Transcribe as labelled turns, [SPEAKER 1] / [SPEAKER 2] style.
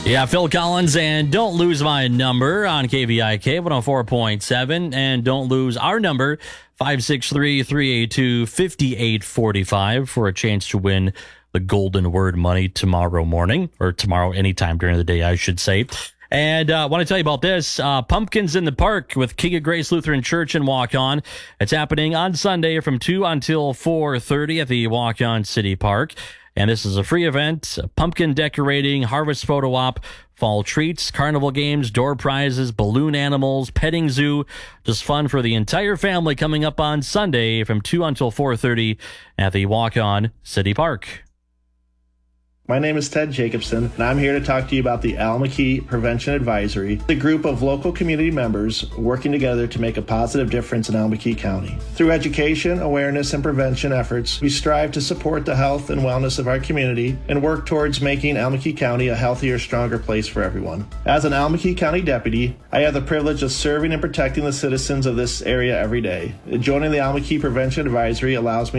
[SPEAKER 1] Yeah, Phil Collins and Don't Lose My Number on KVIK 104.7. And don't lose our number, 563-382-5845 for a chance to win the Golden Word money tomorrow morning, or tomorrow anytime during the day, I should say. And I want to tell you about this. Pumpkins in the Park with King of Grace Lutheran Church and Walk On. It's happening on Sunday from 2 until 4:30 at the Walk On City Park. And this is a free event, pumpkin decorating, harvest photo op, fall treats, carnival games, door prizes, balloon animals, petting zoo. Just fun for the entire family coming up on Sunday from 2 until 4:30 at the Walk On City Park.
[SPEAKER 2] My name is Ted Jacobson, and I'm here to talk to you about the Al McKee Prevention Advisory, the group of local community members working together to make a positive difference in Al McKee County. Through education, awareness, and prevention efforts, we strive to support the health and wellness of our community and work towards making Al McKee County a healthier, stronger place for everyone. As an Al McKee County deputy, I have the privilege of serving and protecting the citizens of this area every day. Joining the Al McKee Prevention Advisory allows me